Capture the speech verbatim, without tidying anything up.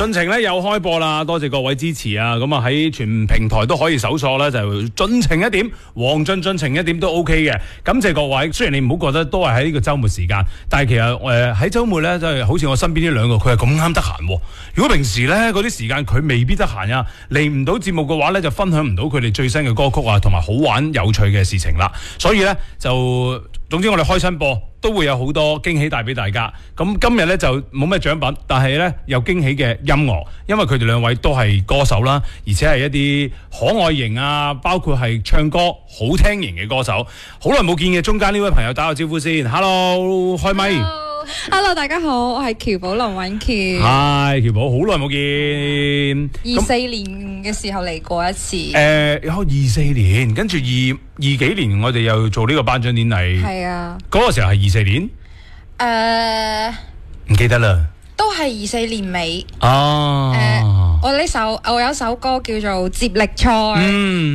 盡情咧又開播啦，多謝各位支持啊！咁啊喺全平台都可以搜索啦，就盡情一點，黃進盡情一點都 OK 嘅。感謝各位，雖然你唔好覺得都係喺呢個週末時間，但係其實誒喺週末咧，就係好似我身邊呢兩個，佢係咁啱得閒。如果平時咧嗰啲時間佢未必得閒啊，嚟唔到節目嘅話咧，就分享唔到佢哋最新嘅歌曲啊，同埋好玩有趣嘅事情啦。所以咧就總之我哋開新播都會有好多驚喜帶俾大家。咁今日咧就冇咩獎品，但係咧有驚喜嘅音樂，因為佢哋兩位都係歌手啦，而且係一啲可愛型啊，包括係唱歌好聽型嘅歌手。好耐冇見嘅中間呢位朋友打個招呼先 ，Hello， 開咪。 Hello， 大家好，我係喬寶林允喬。 係喬寶，好耐冇見。 二四年嘅時候嚟過一次。誒、 呃，有二四年，跟住二二幾年，我哋又做呢個頒獎典禮。 係啊。嗰個時候係二四年。誒、 呃， 唔記得啦。 都係二四年尾。 哦。誒、 呃，我呢首我有一首歌叫做《接力賽》。 嗯。